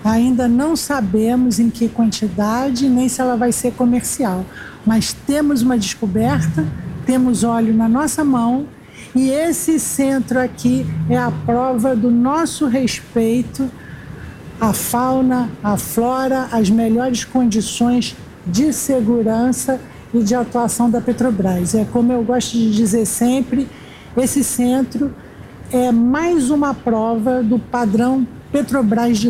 Ainda não sabemos em que quantidade, nem se ela vai ser comercial. Mas temos uma descoberta, temos óleo na nossa mão e esse centro aqui é a prova do nosso respeito à fauna, à flora, às melhores condições de segurança e de atuação da Petrobras. É como eu gosto de dizer sempre, esse centro é mais uma prova do padrão Petrobras de